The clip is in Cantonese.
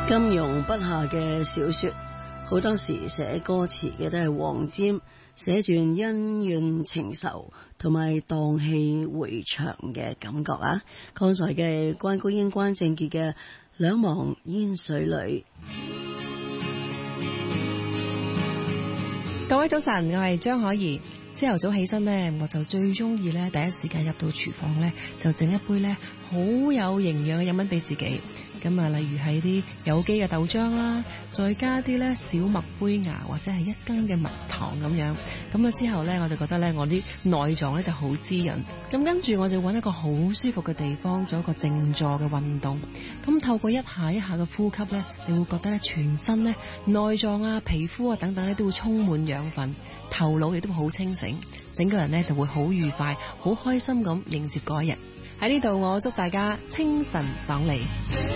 金庸筆下嘅小說，好多時寫歌詞嘅都係黃霑，寫住恩怨情仇同埋蕩氣迴腸嘅感覺啊！剛才嘅關菊英、關正傑嘅兩忘煙水裏。 各位早晨，我係張可怡。朝頭早起身呢，我就最中意呢，第一時間入到廚房呢，就整一杯呢好有營養嘅飲品俾自己。咁啊，例如係啲有機嘅豆漿啦，再加啲呢小麥胚芽或者係1羹嘅蜜糖咁樣。咁啊之後呢，我就覺得呢，我啲內臟呢就好滋潤。咁跟住我就揾一個好舒服嘅地方做一個靜坐嘅運動。咁透過一下一下嘅呼吸呢，你會覺得呢全身呢內臟啊、皮膚啊等等呢都會充滿養分，頭腦亦都好清醒，整個人呢就會好愉快、好開心咁迎接嗰一日。喺呢度，我祝大家清晨爽利。